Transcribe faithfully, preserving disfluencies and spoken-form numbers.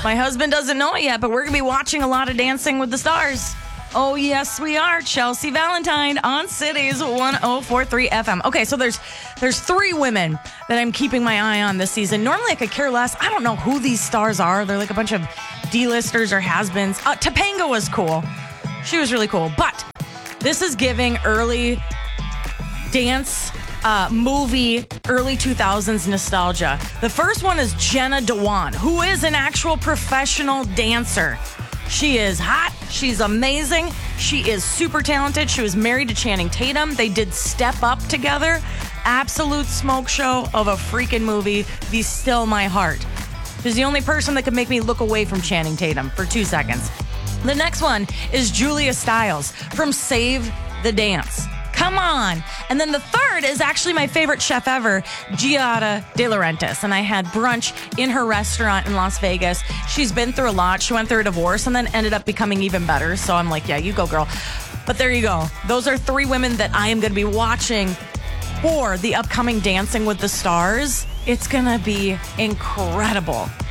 My husband doesn't know it yet, but we're going to be watching a lot of Dancing with the Stars. Oh, yes, we are. Chelsea Valentine on Cities one oh four point three F M. Okay, so there's there's three women that I'm keeping my eye on this season. Normally, I could care less. I don't know who these stars are. They're like a bunch of D-listers or has-beens. Uh, Topanga was cool. She was really cool. But this is giving early dance uh, movie, early two thousands nostalgia. The first one is Jenna Dewan, who is an actual professional dancer. She is hot. She's amazing. She is super talented. She was married to Channing Tatum. They did Step Up together. Absolute smoke show of a freaking movie. Be Still My Heart. She's the only person that could make me look away from Channing Tatum for two seconds. The next one is Julia Stiles from Save the Dance. Come on. And then the third is actually my favorite chef ever, Giada De Laurentiis. And I had brunch in her restaurant in Las Vegas. She's been through a lot. She went through a divorce and then ended up becoming even better. So I'm like, yeah, you go, girl. But there you go. Those are three women that I am going to be watching for the upcoming Dancing with the Stars. It's going to be incredible.